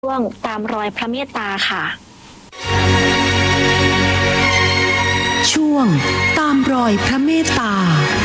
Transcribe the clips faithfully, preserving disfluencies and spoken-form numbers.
ช่วงตามรอยพระเมตตาค่ะช่วงตามรอยพระเมตตา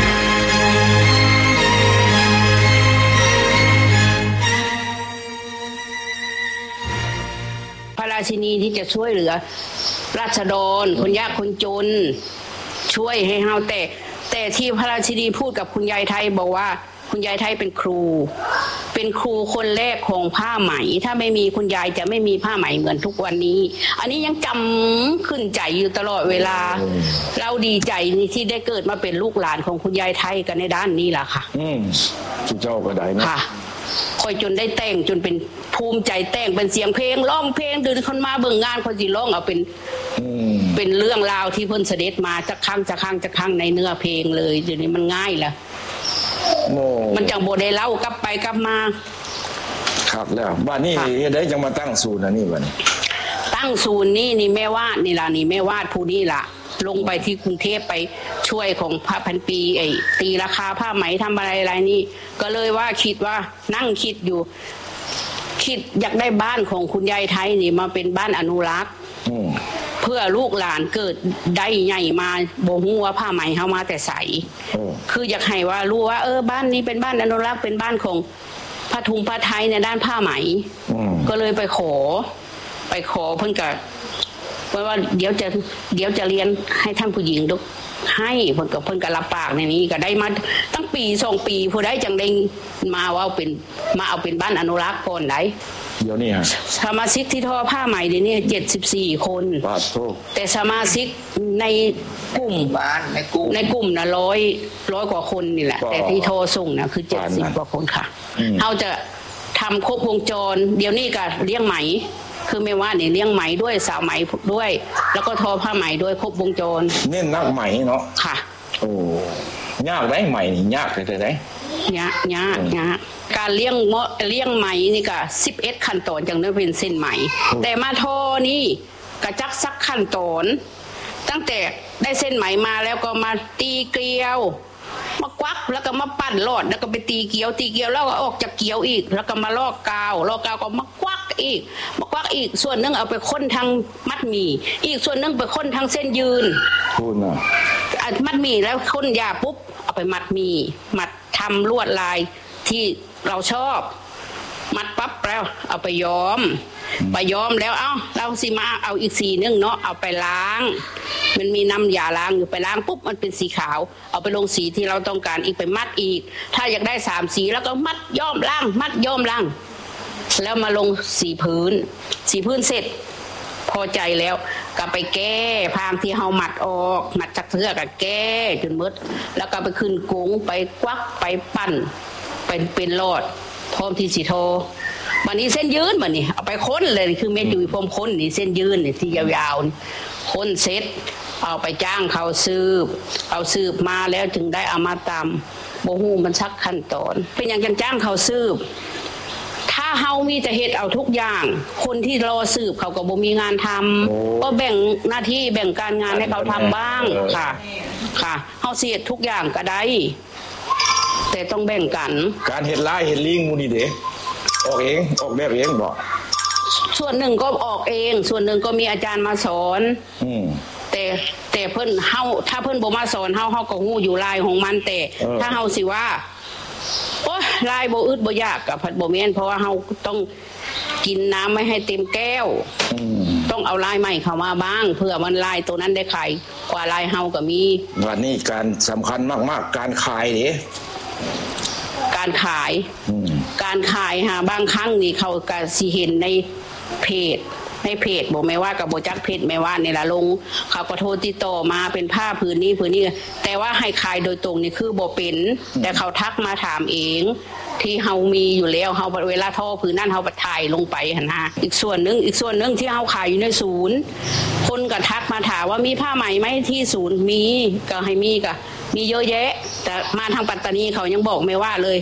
พระราชินีที่จะช่วยเหลือราษฎรคนยากคนจนช่วยให้เฮาแต่แต่ที่พระราชินีพูดกับคุณยายไทยบอกว่าคุณยายไทยเป็นครูเป็นครูคนแรกของผ้าไหมถ้าไม่มีคุณยายจะไม่มีผ้าไหมเหมือนทุกวันนี้อันนี้ยังจำขึ้นใจอยู่ตลอดเวลาเราดีใจที่ได้เกิดมาเป็นลูกหลานของคุณยายไทยกันในด้านนี้ล่ะค่ะอืมเจ้าก็ได้นะค่ะคอยจนได้แต่งจนเป็นภูมิใจแต่งเป็นเสียงเพลงร้องเพลงเดินคนมาเบิ่งงานคนสิร้องเอาเป็นเป็นเรื่องราวที่เพิ่นเสด็จมาจากครั้งจากครั้งจากครั้งในเนื้อเพลงเลยเดี๋ยวนี้มันง่ายละมันจังบ่ได้เล่ากลับไปกลับมาครับแล้วบ้านนี้ได้จังมาตั้งศูนย์อันนี้บัดนี้ตั้งศูนย์นี่นี่แม่วาดนี่ล่ะนี่แม่วาดผู้นี้ล่ะลงไปที่กรุงเทพไปช่วยของพระพันปีไอ้ตีราคาผ้าไหมทำอะไรอะไรนี่ก็เลยว่าคิดว่านั่งคิดอยู่คิดอยากได้บ้านของคุณยายไทยนี่มาเป็นบ้านอนุรักษ์เพื่อลูกหลานเกิดได้ใหญ่มาบ่ฮู้ว่าผ้าไหมเฮามาแต่ใสคืออยากให้ว่ารู้ว่าเออบ้านนี้เป็นบ้านอนุรักษ์เป็นบ้านของพระทุงพระไทยในด้านผ้าไหมก็เลยไปขอไปขอเพิ่นก็เพราะว่าเดี๋ยวจะเดี๋ยวจะเรียนให้ท่านผู้หญิงดูให้เพิ่นก็เพิ่นก็รับปากในนี้ก็ได้มาตั้งปีสองปีผู้ใดจังได้มาว่าเป็นมาเอาเป็นบ้านอนุรักษ์ก่อนได้เดี๋ยวนี้ฮะสมาชิกที่ทอผ้าไหมเดี๋ยวนี้เจ็ดสิบสี่คนแต่สมาชิกในกลุ่มบ้านในกลุ่มในกลุ่มนะร้อยร้อยกว่าคนนี่แหละแต่ที่โทรส่งนะคือเจ็ดสิบกว่าคนค่ะเขาจะทำครบวงจรเดี๋ยวนี้ก็เลี้ยงไหมคือไม่ว่าเนี่ยเลี้ยงไหมด้วยสาวไหมด้วยแล้วก็ทอผ้าไหมด้วยครบวงจรเน้นนักไหมเนาะค่ะโอ้ยากได้ไหมนี่ยากเลยได้ยากยากยากการเลี้ยงเมาะเลี้ยงไหมนี่ก็สิบเอ็ดขั้นตอนจังได้เป็นเส้นไหมแต่มาทอนี่กระจักซักขั้นตอนตั้งแต่ได้เส้นไหมมาแล้วก็มาตีเกลียวมาควักแล้วก็มาปั้นหลอดแล้วก็ไปตีเกลียวตีเกลียวแล้วก็ออกจากเกลียวอีกแล้วก็มาลอกกาวลอกกาวก็มาควักอีกมาควักอีกส่วนนึงเอาไปค้นทางมัดหมี่อีกส่วนนึงไปค้นทางเส้นยืนคุณอ่ะมัดหมี่แล้วค้นยาปุ๊บเอาไปมัดหมี่มัดทำลวดลายที่เราชอบมัดปั๊บแล้วเอาไปย้อมไปย้อมแล้วเอ้าเราสิมาเอาอีกสีนึงเนาะเอาไปล้างมันมีน้ำยาล้างอยู่ไปล้างปุ๊บมันเป็นสีขาวเอาไปลงสีที่เราต้องการอีกไปมัดอีกถ้าอยากได้สามสีแล้วก็มัดย้อมล้างมัดย้อมล้างแล้วมาลงสีพื้นสีพื้นเสร็จพอใจแล้วก็ไปแก้พางที่เฮามัดออกมัดจากเสื้อก็แก้จนหมดแล้วก็ไปขึ้นกุ้งไปควักไปปั้นเป็นเป็นหลอดพร้อมที่สิโทวันนี้เส้นยืนบัดนี้เอาไปค้นเลยคือเม็ดอยู่พร้อมค้นนี่เส้นยืนนี่ที่ยาวๆค้นเสร็จเอาไปจ้างเขาสืบเอาสืบมาแล้วถึงได้เอามาตำบ่ฮู้มันสักขั้นตอนเป็นอย่างจังจ้างเขาสืบถ้าเฮามีแต่เฮ็ดเอาทุกอย่างคนที่รอสืบเขาก็บ่มีงานทำก็แบ่งหน้าที่แบ่งการงานให้เขาทำบ้างค่ะค่ะเฮาสิเฮ็ดทุกอย่างก็ได้แต่ต้องแบ่งกันการเฮ็ดลายเฮ็ดลิงมูนี่เด้ออกเองออกแบบเองบ่ส่วนหนึ่งก็ออกเองส่วนหนึ่งก็มีอาจารย์มาสอนอืมแต่แต่เพิ่นเฮาถ้าเพิ่นบ่มาสอนเฮาเฮาก็ฮู้อยู่ลายของมันแต่ถ้าเฮาสิว่าโอ๊ยลายบ่อึดบ่ยากก็พัดบ่แม่นเพราะว่าเฮาต้องกินน้ำไม่ให้เต็มแก้วต้องเอาลายใหม่เข้ามาบ้างเพื่อมันลายตัวนั้นได้ขายกว่าลายเฮาก็มีวันนี้การสำคัญมากๆการขายเด้การขายการขายฮะบางครั้งนี่เขาก็สิเห็นในเพจในเพจบอกไม่ว่ากับโบจักเพจไม่ว่านี่ละลงเขาก็โทรติดต่อมาเป็นผ้าผืนนี้ผืนนี้แต่ว่าให้ขายโดยตรงนี่คือโบเป็นแต่เขาทักมาถามเองที่เฮามีอยู่แล้วเฮาเวลาทอผืนนั่นเฮาถ่ายลงไปหั่นฮะอีกส่วนนึงอีกส่วนนึงที่เฮาขายอยู่ในศูนย์คนก็ทักมาถามว่ามีผ้าไหมไหมที่ศูนย์มีก็ให้มีก็มีเยอะแยะแต่มาทางปัตตานีเขายังบอกไม่ว่าเลย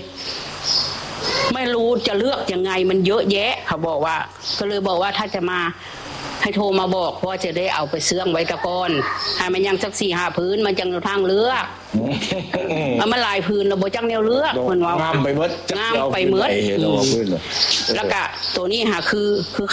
ไม่รู้จะเลือกยังไงมันเยอะแยะเขาบอกว่าก็เลยบอกว่าถ้าจะมาให้โทรมาบอกเพราะว่าจะได้เอาไปเสื่องไว้ตะกอนให้มันยังสักสี่ห้าพื้นมันจังทางเลือกเอามาหลายพื้นเราบ่จังแนวเลือกเพิ่นว่างามไปเบิดงามไปเบิดเห็นเราพื้นแล้วก็ตัวนี้ค่ะคือคือ